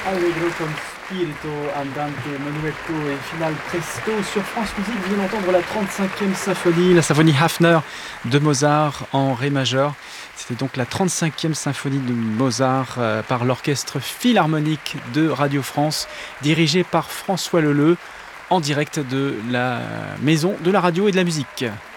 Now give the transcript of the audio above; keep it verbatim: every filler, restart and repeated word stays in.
Allegro con spirito andante menuetto et final presto sur France Musique. Vous venez d'entendre la trente-cinquième symphonie, la symphonie Hafner de Mozart en ré majeur. C'était donc la trente-cinquième symphonie de Mozart euh, par l'orchestre philharmonique de Radio France, dirigé par François Leleux, en direct de la maison de la radio et de la musique.